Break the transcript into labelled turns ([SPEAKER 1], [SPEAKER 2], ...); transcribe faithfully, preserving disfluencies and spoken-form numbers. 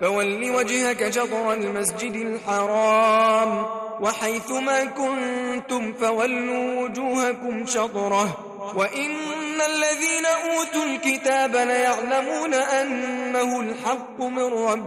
[SPEAKER 1] فول وجهك شطر المسجد الحرام وحيث ما كنتم فولوا وجوهكم شطره وإن الذين أوتوا الكتاب ليعلمون أنه الحق من ربهم